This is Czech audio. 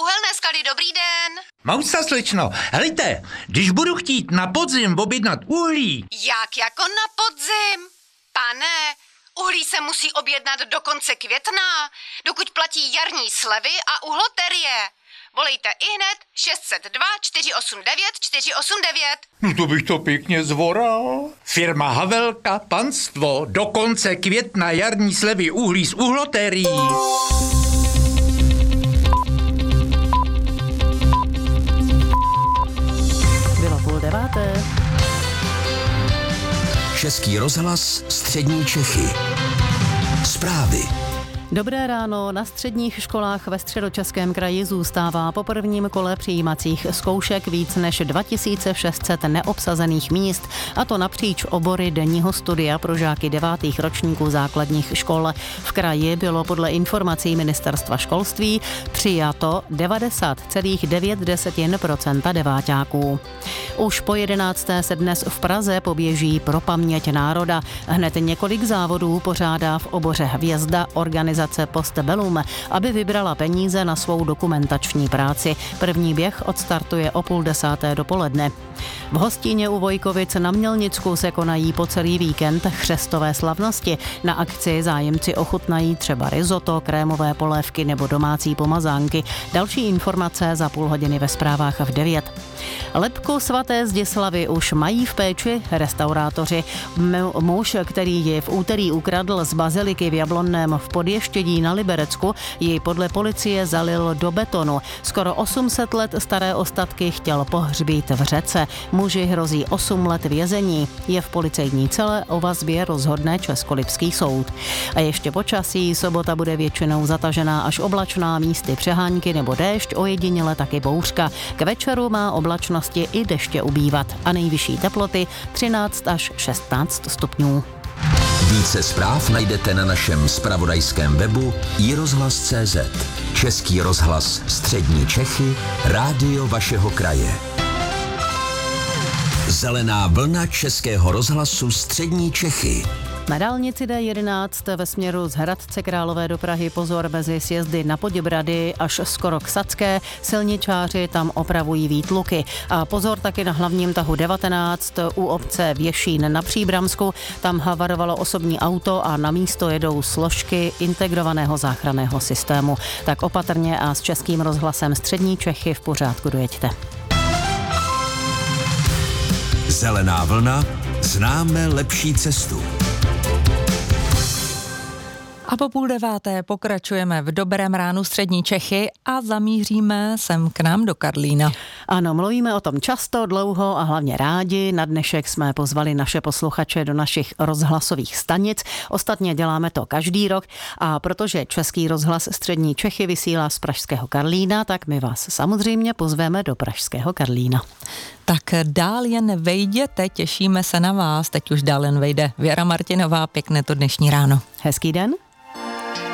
Uhelné sklady, dobrý den. Mausta, slečno, helejte, když budu chtít na podzim objednat uhlí. Jak jako na podzim? Pane, uhlí se musí objednat do konce května, dokud platí jarní slevy a uhloterie. Volejte ihned 602 489 489. No to bych to pěkně zvoral. Firma Havelka, panstvo, do konce května jarní slevy uhlí z uhlotérií. Bylo 8:30. Český rozhlas Střední Čechy. Zprávy. Dobré ráno. Na středních školách ve Středočeském kraji zůstává po prvním kole přijímacích zkoušek víc než 2600 neobsazených míst, a to napříč obory denního studia pro žáky 9. ročníků základních škol. V kraji bylo podle informací Ministerstva školství přijato 90,9% deváťáků. Už po 11. se dnes v Praze poběží Pro paměť národa. Hned několik závodů pořádá v oboře Hvězda organizace Postbellum, aby vybrala peníze na svou dokumentační práci. První běh odstartuje o 9:30 dopoledne. V Hostíně u Vojkovic na Mělnicku se konají po celý víkend chřestové slavnosti. Na akci zájemci ochutnají třeba risotto, krémové polévky nebo domácí pomazánky. Další informace za půl hodiny ve zprávách v 9. Lebku svaté Zdislavy už mají v péči restaurátoři. Muž, který ji v úterý ukradl z baziliky v Jablonném v Podještědí na Liberecku, ji podle policie zalil do betonu. Skoro 800 let staré ostatky chtěl pohřbít v řece. Muži hrozí 8 let vězení. Je v policejní cele, o vazbě rozhodne Českolipský soud. A ještě počasí, sobota bude většinou zatažená až oblačná, místy přehánky nebo déšť, ojediněle taky bouřka. K večeru má oblačnosti i deště ubývat a nejvyšší teploty 13 až 16 stupňů. Více zpráv najdete na našem zpravodajském webu iRozhlas.cz. Český rozhlas Střední Čechy, rádio vašeho kraje. Zelená vlna Českého rozhlasu Střední Čechy. Na dálnici D11 ve směru z Hradce Králové do Prahy pozor mezi sjezdy na Poděbrady až skoro k Sadské. Silničáři tam opravují výtluky. A pozor taky na hlavním tahu 19 u obce Věšín na Příbramsku. Tam havarovalo osobní auto a na místo jedou složky integrovaného záchranného systému. Tak opatrně a s Českým rozhlasem Střední Čechy v pořádku dojeďte. Zelená vlna, známe lepší cestu. A po 8:30 pokračujeme v Dobrém ránu Střední Čechy a zamíříme sem k nám do Karlína. Ano, mluvíme o tom často, dlouho a hlavně rádi. Na dnešek jsme pozvali naše posluchače do našich rozhlasových stanic. Ostatně děláme to každý rok a protože Český rozhlas Střední Čechy vysílá z pražského Karlína, tak my vás samozřejmě pozveme do pražského Karlína. Tak dál jen vejděte, těšíme se na vás. Teď už dál jen vejde Věra Martinová, pěkné to dnešní ráno. Hezký den.